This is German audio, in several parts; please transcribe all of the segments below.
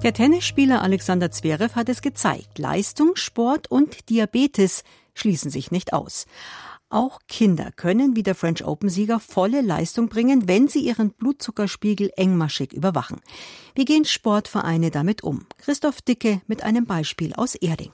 Der Tennisspieler Alexander Zverev hat es gezeigt. Leistung, Sport und Diabetes schließen sich nicht aus. Auch Kinder können wie der French Open-Sieger volle Leistung bringen, wenn sie ihren Blutzuckerspiegel engmaschig überwachen. Wie gehen Sportvereine damit um? Christoph Dicke mit einem Beispiel aus Erding.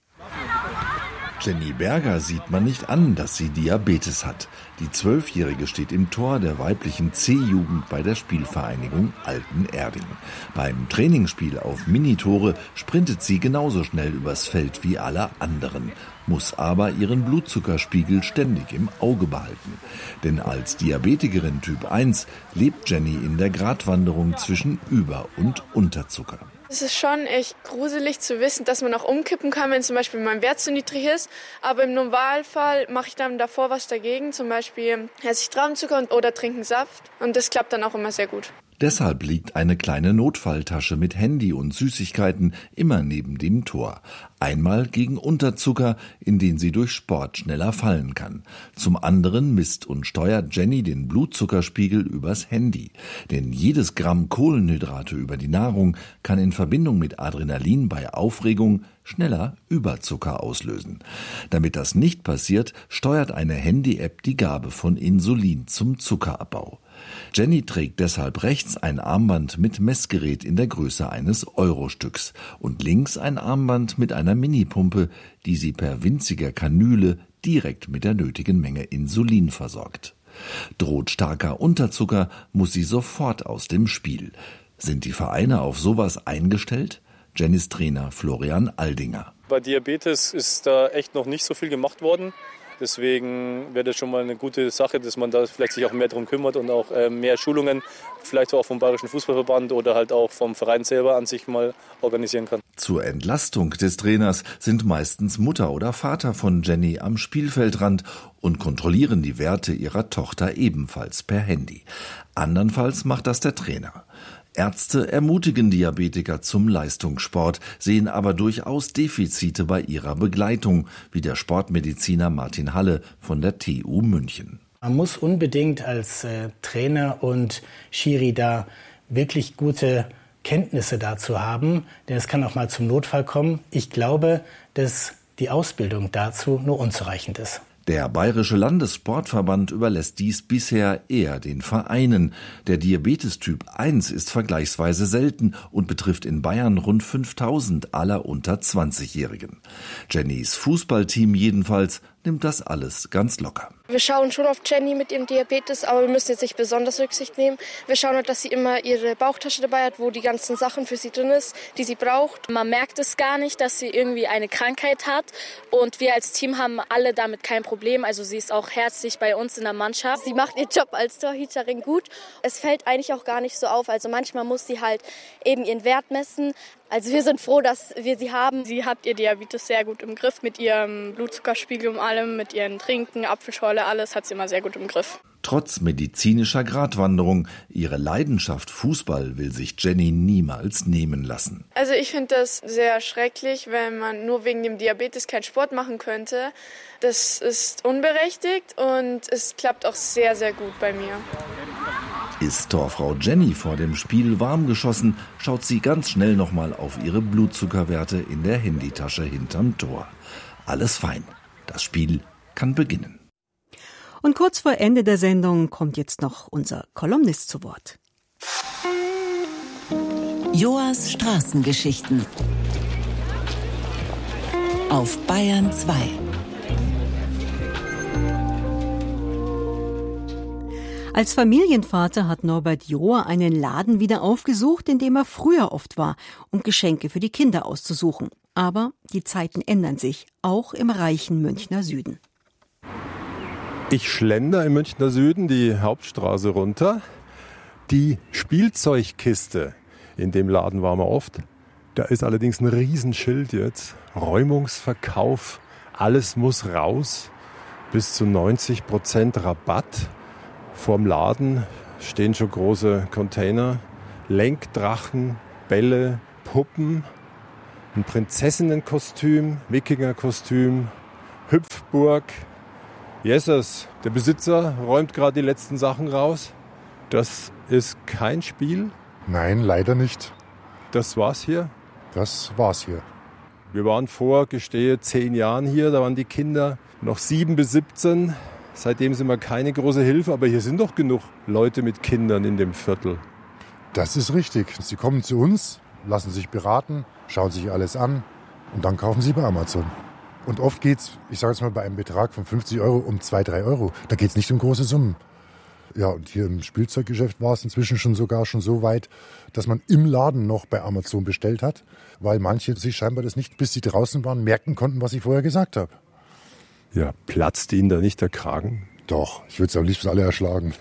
Jenny Berger sieht man nicht an, dass sie Diabetes hat. Die 12-Jährige steht im Tor der weiblichen C-Jugend bei der Spielvereinigung Alten-Erding. Beim Trainingsspiel auf Minitore sprintet sie genauso schnell übers Feld wie alle anderen, muss aber ihren Blutzuckerspiegel ständig im Auge behalten. Denn als Diabetikerin Typ 1 lebt Jenny in der Gratwanderung zwischen Über- und Unterzucker. Es ist schon echt gruselig zu wissen, dass man auch umkippen kann, wenn zum Beispiel mein Wert zu niedrig ist. Aber im Normalfall mache ich dann davor was dagegen. Zum Beispiel esse ich Traubenzucker oder trinke einen Saft. Und das klappt dann auch immer sehr gut. Deshalb liegt eine kleine Notfalltasche mit Handy und Süßigkeiten immer neben dem Tor. Einmal gegen Unterzucker, in den sie durch Sport schneller fallen kann. Zum anderen misst und steuert Jenny den Blutzuckerspiegel übers Handy. Denn jedes Gramm Kohlenhydrate über die Nahrung kann in Verbindung mit Adrenalin bei Aufregung schneller Überzucker auslösen. Damit das nicht passiert, steuert eine Handy-App die Gabe von Insulin zum Zuckerabbau. Jenny trägt deshalb rechts ein Armband mit Messgerät in der Größe eines Eurostücks und links ein Armband mit einer Minipumpe, die sie per winziger Kanüle direkt mit der nötigen Menge Insulin versorgt. Droht starker Unterzucker, muss sie sofort aus dem Spiel. Sind die Vereine auf sowas eingestellt? Jennys Trainer Florian Aldinger. Bei Diabetes ist da echt noch nicht so viel gemacht worden. Deswegen wäre das schon mal eine gute Sache, dass man da vielleicht sich auch mehr darum kümmert und auch mehr Schulungen, vielleicht auch vom Bayerischen Fußballverband oder halt auch vom Verein selber an sich mal organisieren kann. Zur Entlastung des Trainers sind meistens Mutter oder Vater von Jenny am Spielfeldrand und kontrollieren die Werte ihrer Tochter ebenfalls per Handy. Andernfalls macht das der Trainer. Ärzte ermutigen Diabetiker zum Leistungssport, sehen aber durchaus Defizite bei ihrer Begleitung, wie der Sportmediziner Martin Halle von der TU München. Man muss unbedingt als Trainer und Schiri da wirklich gute Kenntnisse dazu haben, denn es kann auch mal zum Notfall kommen. Ich glaube, dass die Ausbildung dazu nur unzureichend ist. Der Bayerische Landessportverband überlässt dies bisher eher den Vereinen. Der Diabetes-Typ 1 ist vergleichsweise selten und betrifft in Bayern rund 5000 aller unter 20-Jährigen. Jennys Fußballteam jedenfalls nimmt das alles ganz locker. Wir schauen schon auf Jenny mit ihrem Diabetes, aber wir müssen jetzt nicht besonders Rücksicht nehmen. Wir schauen halt, dass sie immer ihre Bauchtasche dabei hat, wo die ganzen Sachen für sie drin ist, die sie braucht. Man merkt es gar nicht, dass sie irgendwie eine Krankheit hat und wir als Team haben alle damit kein Problem. Also sie ist auch herzlich bei uns in der Mannschaft. Sie macht ihren Job als Torhüterin gut. Es fällt eigentlich auch gar nicht so auf. Also manchmal muss sie halt eben ihren Wert messen. Also wir sind froh, dass wir sie haben. Sie hat ihr Diabetes sehr gut im Griff mit ihrem Blutzuckerspiegel und allem, mit ihrem Trinken, Apfelschorle, alles hat sie immer sehr gut im Griff. Trotz medizinischer Gratwanderung, ihre Leidenschaft Fußball will sich Jenny niemals nehmen lassen. Also ich finde das sehr schrecklich, wenn man nur wegen dem Diabetes keinen Sport machen könnte. Das ist unberechtigt und es klappt auch sehr, sehr gut bei mir. Ist Torfrau Jenny vor dem Spiel warm geschossen, schaut sie ganz schnell nochmal auf ihre Blutzuckerwerte in der Handytasche hinterm Tor. Alles fein. Das Spiel kann beginnen. Und kurz vor Ende der Sendung kommt jetzt noch unser Kolumnist zu Wort. Joas Straßengeschichten auf Bayern 2. Als Familienvater hat Norbert Joa einen Laden wieder aufgesucht, in dem er früher oft war, um Geschenke für die Kinder auszusuchen. Aber die Zeiten ändern sich, auch im reichen Münchner Süden. Ich schlender im Münchner Süden die Hauptstraße runter. Die Spielzeugkiste, in dem Laden waren wir oft. Da ist allerdings ein Riesenschild jetzt. Räumungsverkauf, alles muss raus. Bis zu 90% Rabatt. Vorm Laden stehen schon große Container. Lenkdrachen, Bälle, Puppen, ein Prinzessinnenkostüm, Wikingerkostüm, Hüpfburg. Jesus, der Besitzer räumt gerade die letzten Sachen raus. Das ist kein Spiel? Nein, leider nicht. Das war's hier? Das war's hier. Wir waren vor, gestehe, 10 Jahren hier. Da waren die Kinder noch 7 bis 17. Seitdem sind wir keine große Hilfe. Aber hier sind doch genug Leute mit Kindern in dem Viertel. Das ist richtig. Sie kommen zu uns, lassen sich beraten, schauen sich alles an und dann kaufen sie bei Amazon. Und oft geht's, ich sage jetzt mal, bei einem Betrag von 50 € um 2-3 €. Da geht's nicht um große Summen. Ja, und hier im Spielzeuggeschäft war es inzwischen schon so weit, dass man im Laden noch bei Amazon bestellt hat, weil manche sich scheinbar das nicht, bis sie draußen waren, merken konnten, was ich vorher gesagt habe. Ja, platzt Ihnen da nicht der Kragen? Doch, ich würde es am liebsten alle erschlagen.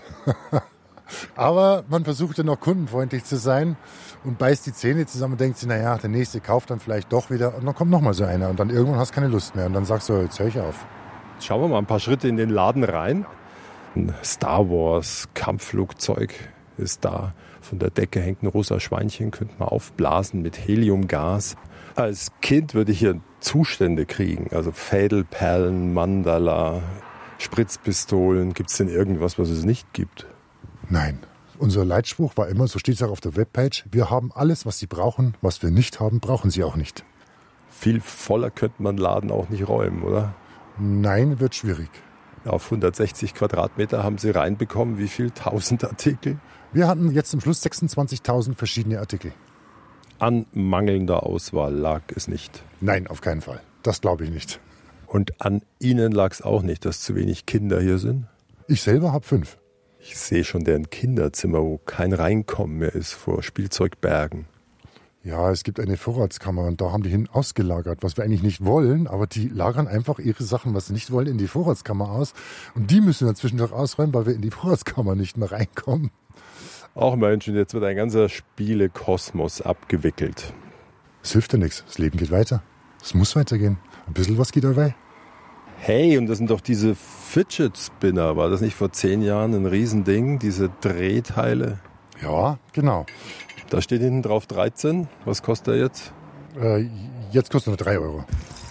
Aber man versucht ja noch kundenfreundlich zu sein und beißt die Zähne zusammen und denkt sich, naja, der nächste kauft dann vielleicht doch wieder und dann kommt noch mal so einer und dann irgendwann hast du keine Lust mehr und dann sagst du, jetzt höre ich auf. Schauen wir mal ein paar Schritte in den Laden rein. Ein Star Wars Kampfflugzeug ist da. Von der Decke hängt ein rosa Schweinchen, könnte man aufblasen mit Heliumgas. Als Kind würde ich hier Zustände kriegen, also Fädelperlen, Mandala, Spritzpistolen. Gibt es denn irgendwas, was es nicht gibt? Nein. Unser Leitspruch war immer, so steht es auch auf der Webpage, wir haben alles, was Sie brauchen. Was wir nicht haben, brauchen Sie auch nicht. Viel voller könnte man Laden auch nicht räumen, oder? Nein, wird schwierig. Auf 160 Quadratmeter haben Sie reinbekommen. Wie viel? 1000 Artikel? Wir hatten jetzt zum Schluss 26.000 verschiedene Artikel. An mangelnder Auswahl lag es nicht? Nein, auf keinen Fall. Das glaube ich nicht. Und an Ihnen lag es auch nicht, dass zu wenig Kinder hier sind? Ich selber habe 5. Ich sehe schon deren Kinderzimmer, wo kein Reinkommen mehr ist vor Spielzeugbergen. Ja, es gibt eine Vorratskammer und da haben die hin ausgelagert, was wir eigentlich nicht wollen, aber die lagern einfach ihre Sachen, was sie nicht wollen, in die Vorratskammer aus. Und die müssen wir zwischendurch ausräumen, weil wir in die Vorratskammer nicht mehr reinkommen. Auch Mensch, und jetzt wird ein ganzer Spielekosmos abgewickelt. Es hilft ja nichts, das Leben geht weiter. Es muss weitergehen. Ein bisschen was geht dabei. Hey, und das sind doch diese Fidget Spinner. War das nicht vor 10 Jahren ein Riesending, diese Drehteile? Ja, genau. Da steht hinten drauf 13. Was kostet er jetzt? Jetzt kostet er 3 €.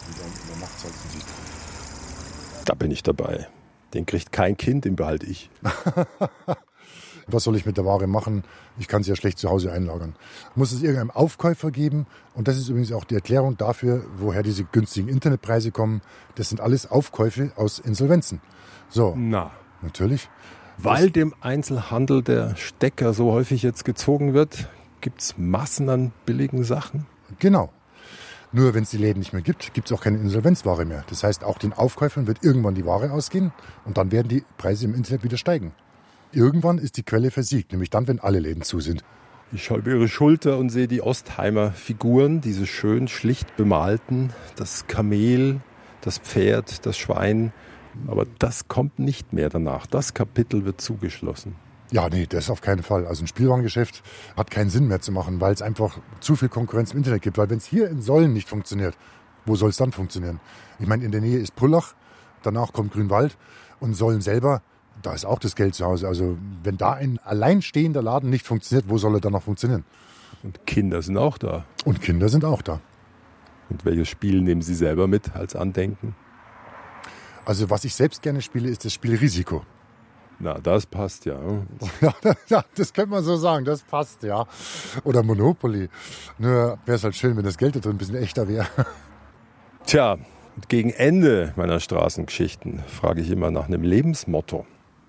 Da bin ich dabei. Den kriegt kein Kind, den behalte ich. Was soll ich mit der Ware machen? Ich kann sie ja schlecht zu Hause einlagern. Muss es irgendeinem Aufkäufer geben? Und das ist übrigens auch die Erklärung dafür, woher diese günstigen Internetpreise kommen. Das sind alles Aufkäufe aus Insolvenzen. So. Na. Natürlich. Weil dem Einzelhandel der Stecker so häufig jetzt gezogen wird, gibt es Massen an billigen Sachen? Genau. Nur wenn es die Läden nicht mehr gibt, gibt es auch keine Insolvenzware mehr. Das heißt, auch den Aufkäufern wird irgendwann die Ware ausgehen und dann werden die Preise im Internet wieder steigen. Irgendwann ist die Quelle versiegt, nämlich dann, wenn alle Läden zu sind. Ich schaue über ihre Schulter und sehe die Ostheimer Figuren, diese schön schlicht bemalten, das Kamel, das Pferd, das Schwein. Aber das kommt nicht mehr danach. Das Kapitel wird zugeschlossen. Ja, nee, das auf keinen Fall. Also ein Spielwarengeschäft hat keinen Sinn mehr zu machen, weil es einfach zu viel Konkurrenz im Internet gibt. Weil wenn es hier in Sollen nicht funktioniert, wo soll es dann funktionieren? Ich meine, in der Nähe ist Pullach, danach kommt Grünwald und Sollen selber, da ist auch das Geld zu Hause. Also wenn da ein alleinstehender Laden nicht funktioniert, wo soll er dann noch funktionieren? Und Kinder sind auch da. Und Kinder sind auch da. Und welches Spiel nehmen Sie selber mit als Andenken? Also was ich selbst gerne spiele, ist das Spiel Risiko. Na, das passt ja. Ja, das könnte man so sagen, das passt, ja. Oder Monopoly. Nur wäre es halt schön, wenn das Geld da drin ein bisschen echter wäre. Tja, gegen Ende meiner Straßengeschichten frage ich immer nach einem Lebensmotto.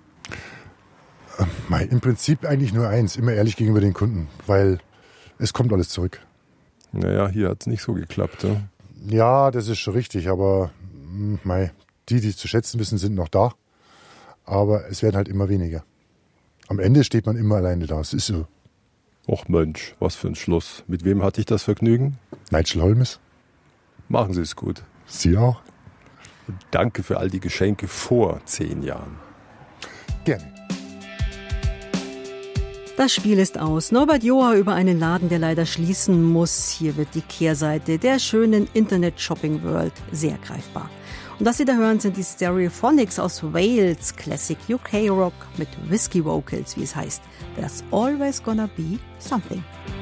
Im Prinzip eigentlich nur eins, immer ehrlich gegenüber den Kunden, weil es kommt alles zurück. Naja, hier hat es nicht so geklappt. Ja? Ja, das ist schon richtig, aber die es zu schätzen wissen, sind noch da. Aber es werden halt immer weniger. Am Ende steht man immer alleine da, es ist so. Och Mensch, was für ein Schluss. Mit wem hatte ich das Vergnügen? Nigel Holmes. Machen Sie es gut. Sie auch. Und danke für all die Geschenke vor 10 Jahren. Gerne. Das Spiel ist aus. Norbert Joa über einen Laden, der leider schließen muss. Hier wird die Kehrseite der schönen Internet-Shopping-World sehr greifbar. Und das Sie da hören, sind die Stereophonics aus Wales, Classic UK Rock mit Whisky Vocals, wie es heißt. There's always gonna be something.